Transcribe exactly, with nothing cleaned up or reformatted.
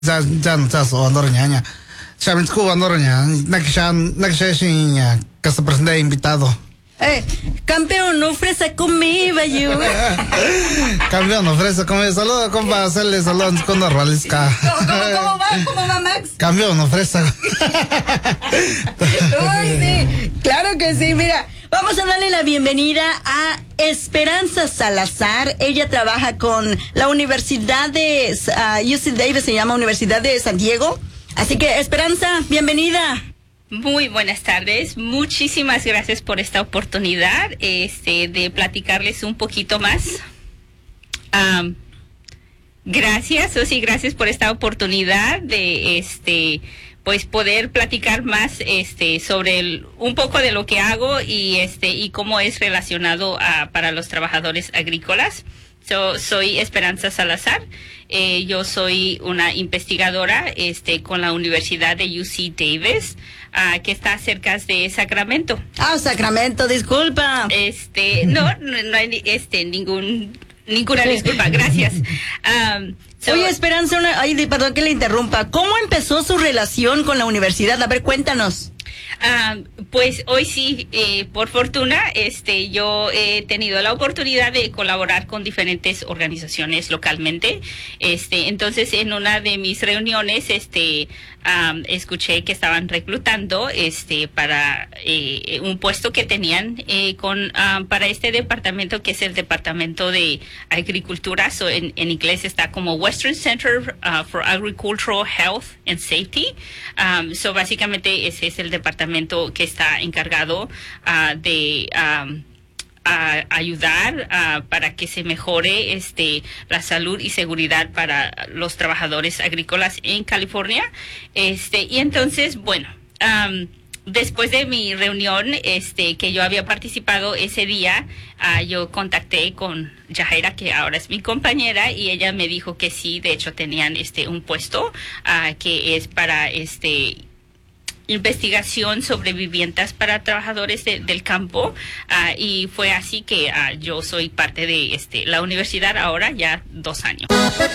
za za za so andor ñaña. Chamin ku andor ña, nakishan nakishin ña, que se presenta invitado. Eh, campeón, ofrece comida, yo. Campeón, ofrece comida. Saludos, compa, hacerle saludos con Ralisca. ¿Cómo, cómo, cómo va? ¿Cómo va, Max? Campeón, ofrece. Uy, sí, claro que sí, mira. Vamos a darle la bienvenida a Esperanza Salazar. Ella trabaja con la Universidad de uh, U C Davis, se llama Universidad de San Diego. Así que, Esperanza, bienvenida. Muy buenas tardes. Muchísimas gracias por esta oportunidad este, de platicarles un poquito más. Um, gracias, Osi, gracias por esta oportunidad de este pues poder platicar más este sobre el, un poco de lo que hago y este y cómo es relacionado a, para los trabajadores agrícolas. So, soy Esperanza Salazar. Eh, yo soy una investigadora este con la Universidad de U C Davis, uh, que está cerca de Sacramento. Ah, Sacramento, disculpa. Este, no, no, no hay este ningún ninguna disculpa. Gracias. Um, So, Oye, Esperanza, una, ay, perdón que le interrumpa. ¿Cómo empezó su relación con la universidad? A ver, cuéntanos. Uh, pues hoy sí, eh, por fortuna, este, yo he tenido la oportunidad de colaborar con diferentes organizaciones localmente. Este, entonces, en una de mis reuniones, este, um, escuché que estaban reclutando, este, para eh, un puesto que tenían eh, con um, para este departamento que es el departamento de agricultura. So, en, en inglés está como Western Center uh, for Agricultural Health and Safety. Um, so, básicamente ese es el departamento que está encargado uh, de um, a ayudar uh, para que se mejore este la salud y seguridad para los trabajadores agrícolas en California. Este y entonces, bueno, um, después de mi reunión, este, que yo había participado ese día, uh, yo contacté con Yajaira, que ahora es mi compañera, y ella me dijo que sí, de hecho tenían este un puesto uh, que es para este investigación sobre viviendas para trabajadores de, del campo, uh, y fue así que uh, yo soy parte de este la universidad ahora ya dos años.